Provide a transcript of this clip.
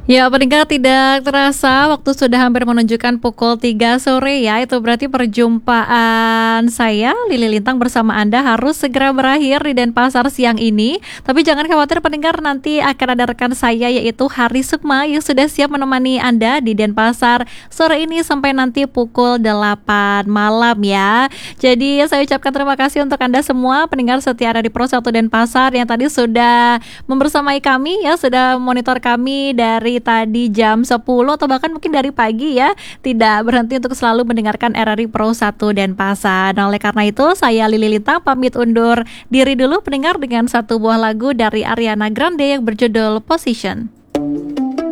Ya, pendengar tidak terasa waktu sudah hampir menunjukkan pukul 3 sore ya. Itu berarti perjumpaan saya Lili Lintang bersama Anda harus segera berakhir di Denpasar siang ini. Tapi jangan khawatir pendengar, nanti akan ada rekan saya yaitu Hari Sukma yang sudah siap menemani Anda di Denpasar sore ini sampai nanti pukul 8 malam ya. Jadi saya ucapkan terima kasih untuk Anda semua pendengar setia dari Pro 1 Denpasar yang tadi sudah membersamai kami ya, sudah monitor kami dari tadi jam 10 atau bahkan mungkin dari pagi ya, tidak berhenti untuk selalu mendengarkan RRI Pro 1 Denpasar. Nah, oleh karena itu saya Lili Lintang pamit undur diri dulu pendengar dengan satu buah lagu dari Ariana Grande yang berjudul Position.